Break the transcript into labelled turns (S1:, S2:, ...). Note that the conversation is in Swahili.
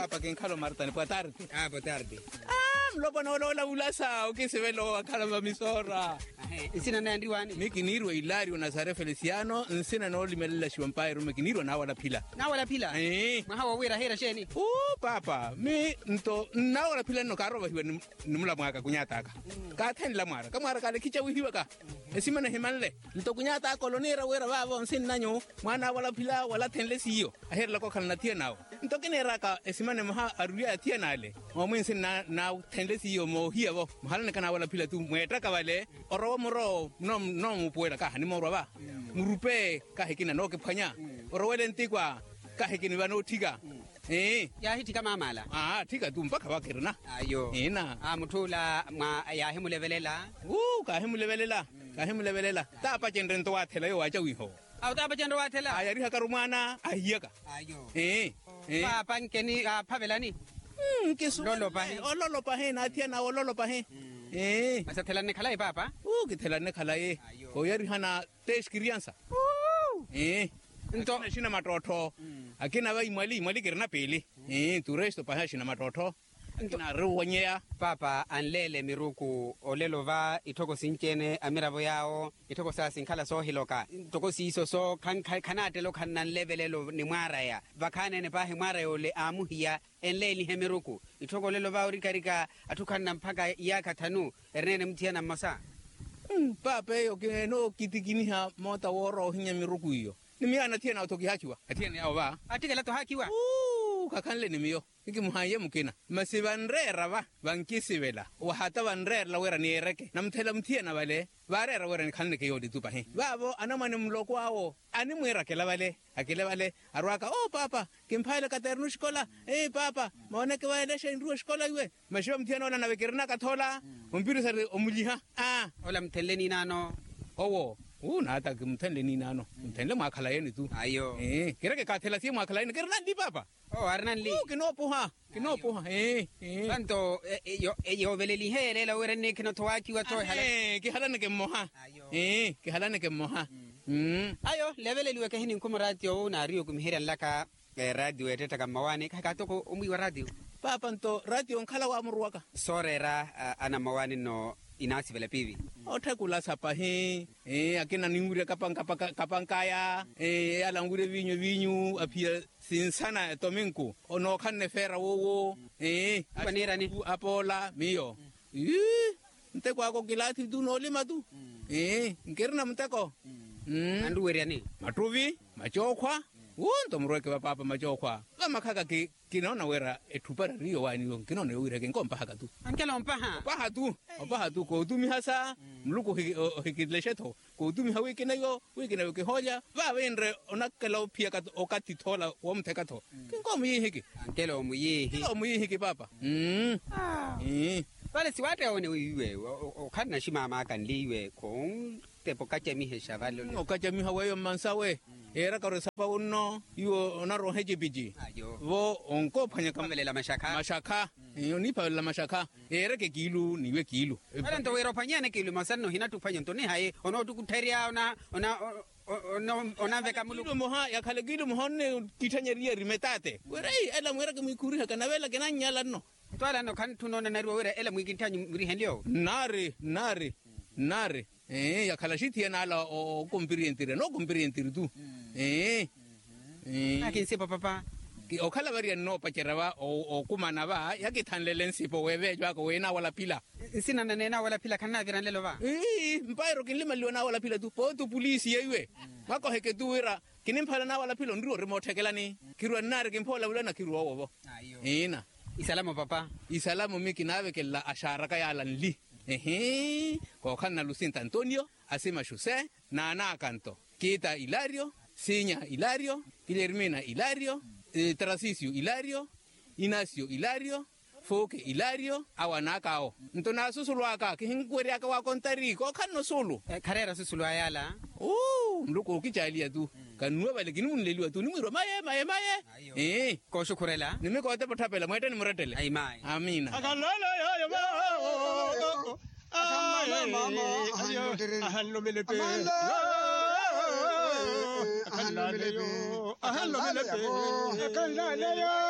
S1: papa que en Carlos Martán, por tarde.
S2: Por tarde.
S1: Lo bueno no la bulasa o que se ve lo acá la misora.
S2: Sina nandi wani.
S1: Mikiniro Hilario Nazare Feliciano, nsina no limela shiwampairo mikiniro na wala pila.
S2: Na wala pila? Mahawa wira hera sheni.
S1: Papa, mi nto na wala pila no karo hiwa numula mwaka kunyataka. Ka ten la mara, kamara kale kicha wihiwa ka. Esimana himanle. Nto kunyata kolonira wira baba nsina nanyo, mwana wala pila wala tenle siyo. Ahera la kokal na tia nao. Nto kinera ka esimana maha aruya tia nale. Omu nsina na tenle siyo mo hiya mahala kana wala pila tu mweta kavale. Oro moro no mupuela ka ni moro ba. Murupe ka hekina no ke phanya. Oro wele ntikwa ka hekini ba no tiga.
S2: Ya hiti kama mala.
S1: Tiga tu mpaka wakirna.
S2: Ayo.
S1: Na.
S2: Mutula ya himu levelela.
S1: Ka himu levelela. Ka himu levelela. Ta pa chendren to wathela yo acha wiho.
S2: Ta pa chendren wathela.
S1: Ayari ha karumana ahiyaka.
S2: Ayo.
S1: Pa
S2: pa nkeni phavelani.
S1: Kesu.
S2: Lolo pahe.
S1: Lolo pahe na tia na lolo pahe.
S2: Masa thelane khalai papa.
S1: Ke thelane khalai. O yari hana tes criança. Então shina matotho. Akina ba imali kirna pele. Tu resto pahe shina matotho. Na ruwanya
S2: papa anlele miruku olelova itoko sinkene amirabo yao itoko sa sinkhala so hiloka itoko siso so khanate lo khannan levelelo ni mwara ya vakhane ne pahe mwara yo le amuhiya enleli hemiruku itoko lelova urikarika atukhanna mpaka yakathanu ernene mthiana masa
S1: papa yo ke no kitikini ha mota woro hinya miruku yo nimiana thiana utoki hakiwa atiene yao ba
S2: atikela to hakiwa
S1: kakhanle nimiyo iki muhaye mukina masibanrera ba bankisibela wa hata banrera la wera ni ereke namthela mthiena bale barera wera ni khanne ke yodi tupa he babo anamane mloko wawo ani mwera ke la bale akele bale arwaka papa kimphale ka ternu shikola papa maone ke bale shenru shikola iwe masho mthiena ona nawe kirna ka thola umpiri sare omuliha
S2: ola mthelle ni nano
S1: nata mthelle ni nano mthelle makhala yeni tu
S2: ayo
S1: kireke ka thela si makhala yeni kirna ndi papa
S2: arnan li
S1: kinopuha
S2: tanto yo veleli hele la wera ne kino toaki wa to hala
S1: ki halane ke moha ki halane ke moha
S2: ayo leveleli wa kahini kumrati yo na rio kumhira laka radio eteta kama wani ka toko umwi wa radio
S1: papa nto radio nkhala wa murwaka
S2: sorera ana mawani no inasi vele pivi
S1: othekula sapa akina ningure kapankaya alangure vinyu apia sinsana tominku ono khanne fera wo
S2: panera ni
S1: apola miyo nteko ako kilati tu no lima tu ngirna mteko
S2: anduweria ni
S1: matuvi machokhwa ndo mroke wa papa machokhwa makhaka kinona wera ethupa rio wani kinona yowira ke nkompa haka tu
S2: ankela
S1: paha tu ko tu mihasa mluko hikidleshetho ko tu mihawe kenayo ke hoja va venre onakela ophia ka okati thola womtheka tho kinkomo yihiki
S2: ankela
S1: omuyihiki papa
S2: vale siwate one iwe okhana shimama akanliwe khong tepo kachemi heshavalo
S1: okachemi haweyo mansawe era karo sapa unno yo onaro hejibiji vo onko phanya
S2: kamelela
S1: mashaka ni pavela mashaka era ke kilu niwe kilu
S2: ara ndo wero phanyane kilu masanno hinatu phanya ntoni haye ono tukutheria ona veka mulu
S1: moha ya khale kilu mohonne kithanyeria rimetate wera ela mwera ke mikuri haka navela ke nanyala no
S2: twala no khan thunona nari wera ela mwikinthanyu muri henlio
S1: nare ya khala shithi na ala o comperientire tu
S2: akin se papa
S1: ki okhala varia no pachera o kumana ba ya ke thanlele nsipo weve jwa ko wena wala pila
S2: sina nena wala pila kana viran lelo ba
S1: mpairo kinlima liona wala pila tu po tu police yewe bako heke tuira kinimphala na wala pila ndiro remote kelani kirwa nare kimphola bulana kirwa wobo
S2: ina isalamu papa
S1: isalamu miki nawe ke la ashara ka yala li ko khanna Lucinta Antonio asema Jose na canto Kita Hilario Siña Hilario Guillermina Hilario Tarcisio Hilario Ignacio Hilario Foke Hilario awanakao ntona susulwaka kihinkweri aka wa kontariko khanno sulu
S2: kharera susulwa yala
S1: mluko kichalia tu kanwa bale kinunleliwa tu nimiro maye
S2: ko shukurela
S1: nimeko te pathapela mwete ni muretele
S2: ai mai
S1: amina
S3: akalala ya mama ahallo melepe ahallo melepe akalala yo